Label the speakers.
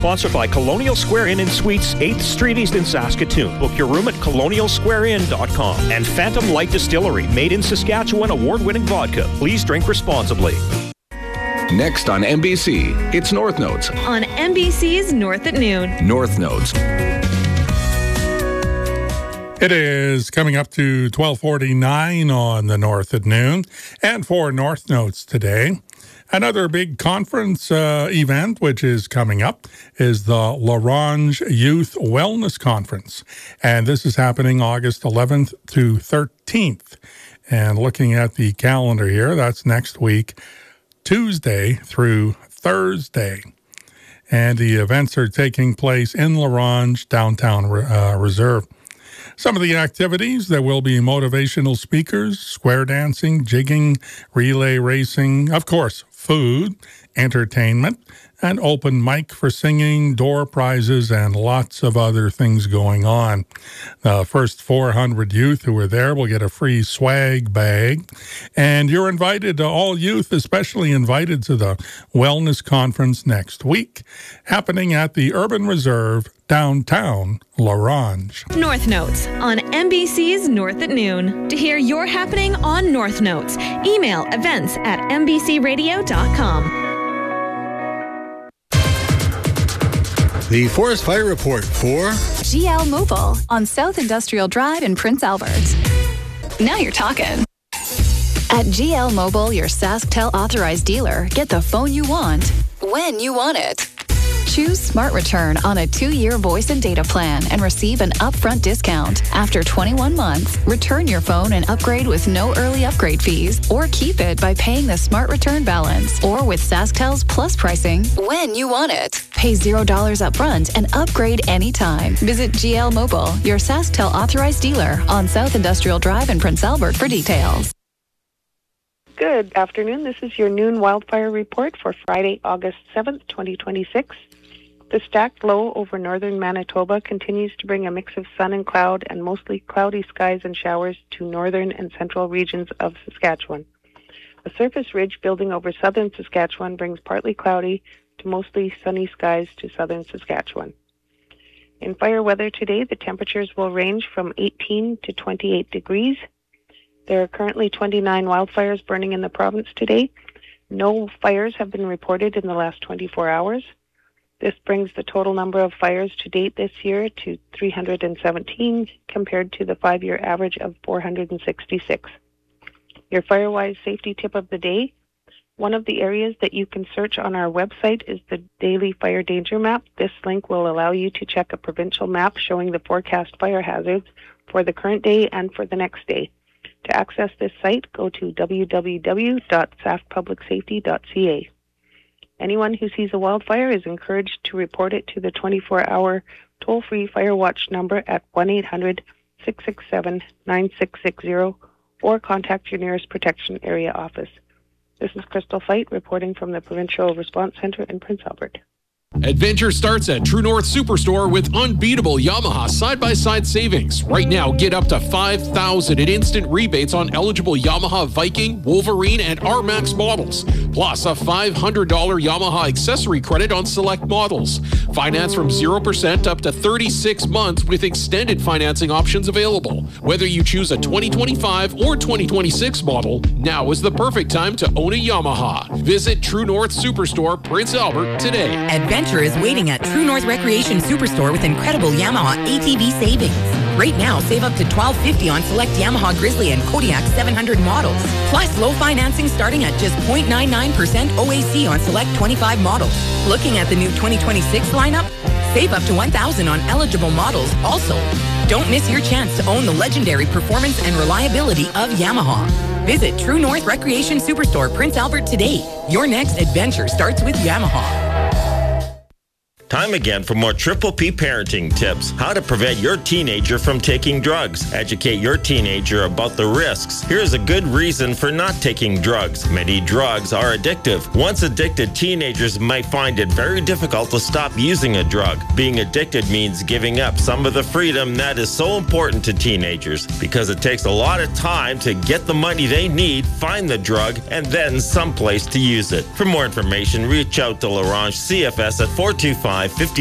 Speaker 1: Sponsored by Colonial Square Inn and Suites, 8th Street East in Saskatoon. Book your room at colonialsquareinn.com. And Phantom Light Distillery, made in Saskatchewan, award-winning vodka. Please drink responsibly.
Speaker 2: Next on NBC, it's North Notes.
Speaker 3: On NBC's North at Noon.
Speaker 2: North Notes.
Speaker 4: It is coming up to 12:49 on the North at Noon. And for North Notes today, another big conference event, which is coming up, is the L'Orange Youth Wellness Conference. And this is happening August 11th to 13th. And looking at the calendar here, that's next week, Tuesday through Thursday. And the events are taking place in L'Orange, downtown Reserve. Some of the activities, there will be motivational speakers, square dancing, jigging, relay racing, of course, food, entertainment, an open mic for singing, door prizes, and lots of other things going on. The first 400 youth who are there will get a free swag bag. And you're invited, all youth especially invited, to the Wellness Conference next week, happening at the Urban Reserve, downtown L'Orange.
Speaker 3: North Notes on NBC's North at Noon. To hear your happening on North Notes, email events@nbcradio.com.
Speaker 5: The Forest Fire Report for
Speaker 6: GL Mobile on South Industrial Drive in Prince Albert. Now you're talking. At GL Mobile, your SaskTel authorized dealer, get the phone you want when you want it. Choose Smart Return on a 2-year voice and data plan and receive an upfront discount. After 21 months, return your phone and upgrade with no early upgrade fees, or keep it by paying the Smart Return balance, or with SaskTel's Plus pricing when you want it. Pay $0 upfront and upgrade anytime. Visit GL Mobile, your SaskTel authorized dealer, on South Industrial Drive in Prince Albert for details.
Speaker 7: Good afternoon. This is your noon wildfire report for Friday, August 7th, 2026. The stacked low over northern Manitoba continues to bring a mix of sun and cloud and mostly cloudy skies and showers to northern and central regions of Saskatchewan. A surface ridge building over southern Saskatchewan brings partly cloudy to mostly sunny skies to southern Saskatchewan. In fire weather today, the temperatures will range from 18 to 28 degrees. There are currently 29 wildfires burning in the province today. No fires have been reported in the last 24 hours. This brings the total number of fires to date this year to 317, compared to the 5-year average of 466. Your FireWise safety tip of the day: one of the areas that you can search on our website is the Daily Fire Danger Map. This link will allow you to check a provincial map showing the forecast fire hazards for the current day and for the next day. To access this site, go to www.saskpublicsafety.ca. Anyone who sees a wildfire is encouraged to report it to the 24-hour toll-free Fire Watch number at 1-800-667-9660 or contact your nearest protection area office. This is Crystal Fight reporting from the Provincial Response Centre in Prince Albert.
Speaker 8: Adventure starts at True North Superstore with unbeatable Yamaha side-by-side savings. Right now, get up to $5,000 in instant rebates on eligible Yamaha Viking, Wolverine, and R-Max models. Plus, a $500 Yamaha accessory credit on select models. Finance from 0% up to 36 months with extended financing options available. Whether you choose a 2025 or 2026 model, now is the perfect time to own a Yamaha. Visit True North Superstore, Prince Albert, today.
Speaker 9: Adventure is waiting at True North Recreation Superstore with incredible Yamaha ATV savings. Right now, save up to $1,250 on select Yamaha Grizzly and Kodiak 700 models. Plus, low financing starting at just 0.99% OAC on select 25 models. Looking at the new 2026 lineup? Save up to $1,000 on eligible models also. Don't miss your chance to own the legendary performance and reliability of Yamaha. Visit True North Recreation Superstore, Prince Albert today. Your next adventure starts with Yamaha.
Speaker 10: Time again for more Triple P parenting tips. How to prevent your teenager from taking drugs. Educate your teenager about the risks. Here's a good reason for not taking drugs. Many drugs are addictive. Once addicted, teenagers might find it very difficult to stop using a drug. Being addicted means giving up some of the freedom that is so important to teenagers, because it takes a lot of time to get the money they need, find the drug, and then someplace to use it. For more information, reach out to L'Orange CFS at 425 905